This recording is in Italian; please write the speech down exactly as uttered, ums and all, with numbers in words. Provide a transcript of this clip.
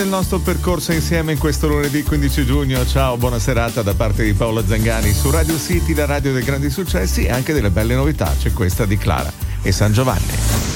nostro percorso insieme in questo lunedì quindici giugno. Ciao, buona serata da parte di Paolo Zangani su Radio City, la radio dei grandi successi e anche delle belle novità. C'è questa di Clara e San Giovanni.